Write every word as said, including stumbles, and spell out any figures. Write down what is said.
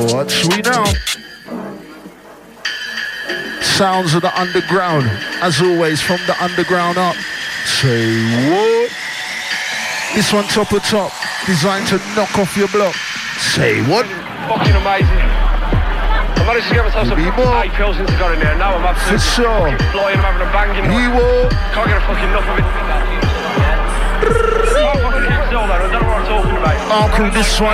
Watch we now. Sounds of the underground, as always, from the underground up. Say what? This one top of top, designed to knock off your block. Say what? Fucking amazing. I managed to get myself some eight pills since I got in there. Now I'm absolutely For sure. fucking flying. I'm having a banging. You will. Can't get a fucking enough of it. I can't fucking keep still, though. I don't know what I'm talking about. I'll call this one.